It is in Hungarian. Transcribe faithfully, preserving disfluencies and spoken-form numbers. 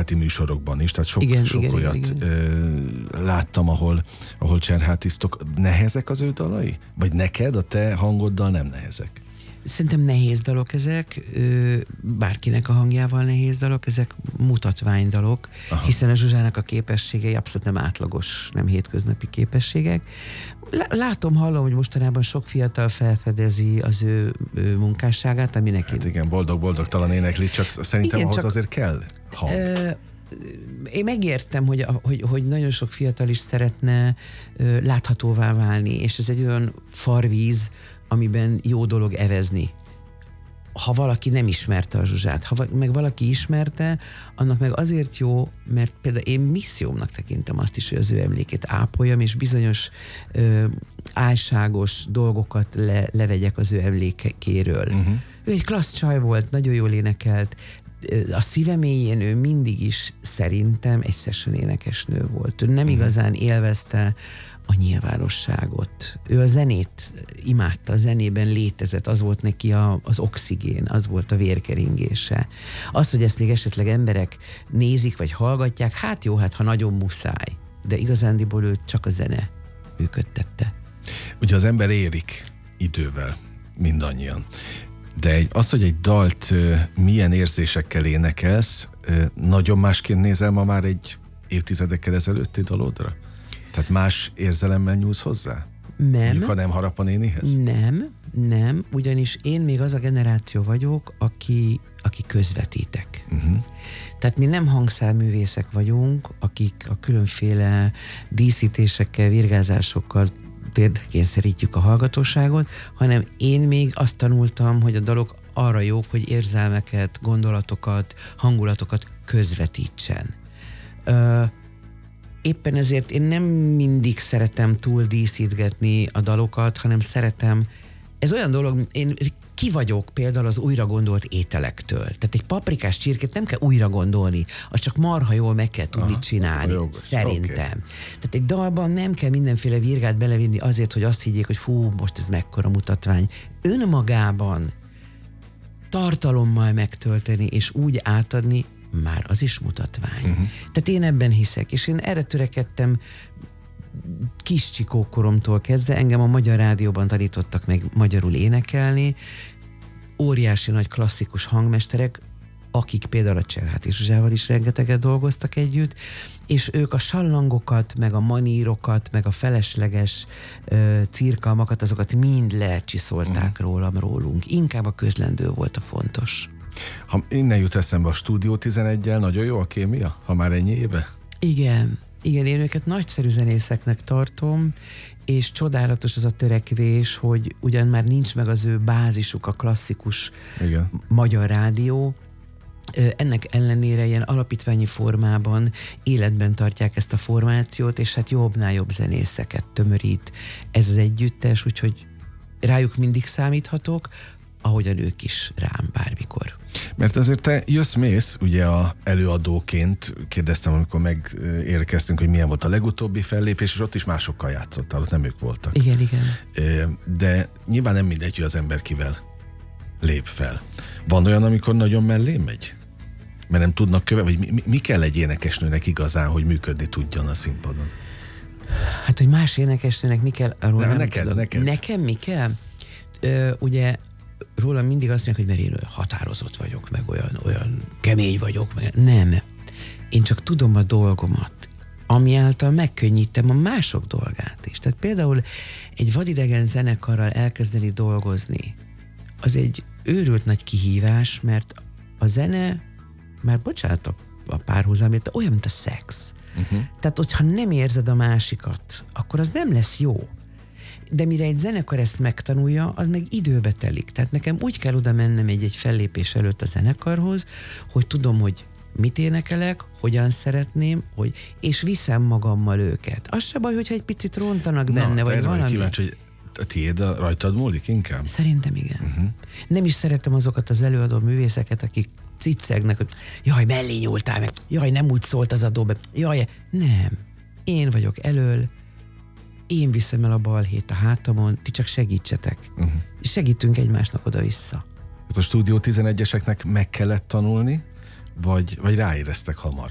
Cserháti műsorokban is, tehát sok, igen, sok igen, olyat igen. Ö, láttam, ahol, ahol cserhátiztok. Nehezek az ő dalai? Vagy neked, a te hangoddal nem nehezek? Szerintem nehéz dalok ezek, bárkinek a hangjával nehéz dalok, ezek mutatványdalok, aha, hiszen a Zsuzsának a képességei abszolút nem átlagos, nem hétköznapi képességek. Látom, hallom, hogy mostanában sok fiatal felfedezi az ő, ő munkásságát, ami neki... Hát igen, boldog-boldogtalan énekli, csak szerintem igen, ahhoz csak azért kell hang. Ö, én megértem, hogy, hogy, hogy nagyon sok fiatal is szeretne ö, láthatóvá válni, és ez egy olyan farvíz, amiben jó dolog evezni. Ha valaki nem ismerte a Zsuzsát, ha meg valaki ismerte, annak meg azért jó, mert például én missziómnak tekintem azt is, hogy az ő emlékét ápoljam, és bizonyos ö, álságos dolgokat le, levegyek az ő emlékéről. Uh-huh. Ő egy klassz csaj volt, nagyon jól énekelt, a szíve mélyén ő mindig is szerintem egy session énekesnő volt. Ő nem uh-huh. igazán élvezte a nyilvánosságot. Ő a zenét imádta, a zenében létezett, az volt neki a, az oxigén, az volt a vérkeringése. Az, hogy ezt még esetleg emberek nézik, vagy hallgatják, hát jó, hát ha nagyon muszáj. De igazándiból ő csak a zene működtette. Ugye az ember érik idővel, mindannyian. De egy, az, hogy egy dalt milyen érzésekkel énekelsz, nagyon másként nézel ma már egy évtizedekkel ezelőtti dalodra? Tehát más érzelemmel nyúlsz hozzá? Nem. Mondjuk a Nem harap a nénihez? Nem, nem, ugyanis én még az a generáció vagyok, aki, aki közvetítek. Uh-huh. Tehát mi nem hangszálművészek vagyunk, akik a különféle díszítésekkel, virgázásokkal térdekényszerítjük a hallgatóságot, hanem én még azt tanultam, hogy a dalok arra jók, hogy érzelmeket, gondolatokat, hangulatokat közvetítsen. Ö, Éppen ezért én nem mindig szeretem túl díszítgetni a dalokat, hanem szeretem, ez olyan dolog, én ki vagyok például az újra gondolt ételektől. Tehát egy paprikás csirkét nem kell újra gondolni, az csak marha jól meg kell tudni aha, csinálni, jogos, szerintem. Okay. Tehát egy dalban nem kell mindenféle virgát belevinni azért, hogy azt higgyék, hogy fú, most ez mekkora mutatvány. Önmagában tartalommal megtölteni és úgy átadni, már az is mutatvány. Uh-huh. Tehát én ebben hiszek, és én erre törekedtem kis csikókoromtól kezdve, engem a Magyar Rádióban tanítottak meg magyarul énekelni, óriási nagy klasszikus hangmesterek, akik például a Cserháti Zsuzsával is rengeteget dolgoztak együtt, és ők a sallangokat, meg a manírokat, meg a felesleges ö, cirkalmakat, azokat mind lecsiszolták uh-huh. rólam, rólunk. Inkább a közlendő volt a fontos. Ha innen jut eszembe a Stúdió tizeneggyel, nagyon jó a kémia, ha már ennyi éve? Igen, igen, én őket nagyszerű zenészeknek tartom, és csodálatos az a törekvés, hogy ugyan már nincs meg az ő bázisuk, a klasszikus igen. magyar rádió, ennek ellenére ilyen alapítványi formában életben tartják ezt a formációt, és hát jobbnál jobb zenészeket tömörít ez az együttes, úgyhogy rájuk mindig számíthatok, ahogyan ők is rám bármikor. Mert azért te jössz-mész, ugye a előadóként, kérdeztem, amikor megérkeztünk, hogy milyen volt a legutóbbi fellépés, és ott is másokkal játszottál, ott nem ők voltak. Igen, igen. De nyilván nem mindegy, hogy az ember kivel lép fel. Van olyan, amikor nagyon mellé megy? Mert nem tudnak követni, vagy mi, mi kell egy énekesnőnek igazán, hogy működni tudjon a színpadon? Hát, hogy más énekesnőnek mi kell, arról De nem neked, tudom. Neked. Nekem mi kell? Ö, ugye rólam mindig azt mondják, hogy mert én határozott vagyok, meg olyan, olyan kemény vagyok, meg nem. Én csak tudom a dolgomat, ami által megkönnyítem a mások dolgát is. Tehát például egy vadidegen zenekarral elkezdeni dolgozni, az egy őrült nagy kihívás, mert a zene, már bocsánat a, a párhuzamért, olyan, mint a szex. Uh-huh. Tehát, hogyha nem érzed a másikat, akkor az nem lesz jó. De mire egy zenekar ezt megtanulja, az meg időbe telik. Tehát nekem úgy kell oda mennem egy-egy fellépés előtt a zenekarhoz, hogy tudom, hogy mit énekelek, hogyan szeretném, hogy, és viszem magammal őket. Az se baj, hogyha egy picit rontanak Na, benne, vagy valami. Kíváncsi, hogy a tiéd a rajtad múlik inkább? Szerintem igen. Uh-huh. Nem is szeretem azokat az előadó művészeket, akik ciccegnek, hogy jaj, mellé nyúltál meg, jaj, nem úgy szólt az a dob, jaj, nem. Én vagyok elől, én viszem el a balhét a hátamon, ti csak segítsetek. Uh-huh. És segítünk egymásnak oda-vissza. Ez a Stúdió tizenegyeseknek meg kellett tanulni, vagy, vagy ráéreztek hamar?